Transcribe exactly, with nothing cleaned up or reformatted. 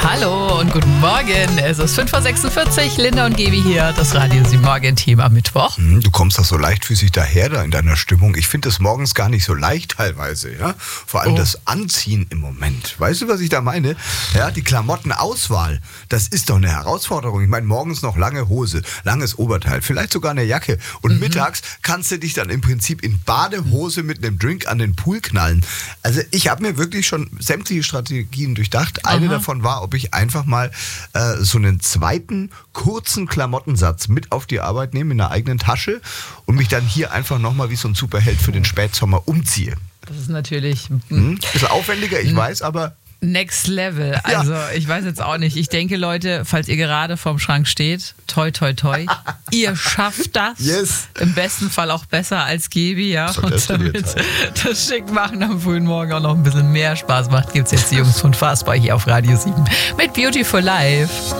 Hallo und guten Morgen. Es ist fünf Uhr sechsundvierzig. Linda und Gaby hier, das Radio sieben Morgen-Team am Mittwoch. Du kommst doch so leichtfüßig daher da in deiner Stimmung. Ich finde das morgens gar nicht so leicht teilweise, ja. Vor allem Oh. das Anziehen im Moment. Weißt du, was ich da meine? Ja, die Klamottenauswahl, das ist doch eine Herausforderung. Ich meine, morgens noch lange Hose, langes Oberteil, vielleicht sogar eine Jacke. Und Mhm. mittags kannst du dich dann im Prinzip in Badehose mit einem Drink an den Pool knallen. Also ich habe mir wirklich schon sämtliche Strategien durchdacht. Eine Aha. davon war, ob ich einfach mal äh, so einen zweiten kurzen Klamottensatz mit auf die Arbeit nehme in einer eigenen Tasche und mich dann hier einfach nochmal wie so ein Superheld für den Spätsommer umziehe. Das ist natürlich Hm? Bisschen aufwendiger, ich weiß, aber Next Level. Ja. Also ich weiß jetzt auch nicht. Ich denke, Leute, falls ihr gerade vorm Schrank steht, toi, toi, toi, ihr schafft das. Yes. Im besten Fall auch besser als Gaby, ja. Was soll Und das denn damit jetzt das Schickmachen am frühen Morgen auch noch ein bisschen mehr Spaß macht, gibt es jetzt die Jungs von Fastbar hier auf Radio sieben mit Beautiful Life.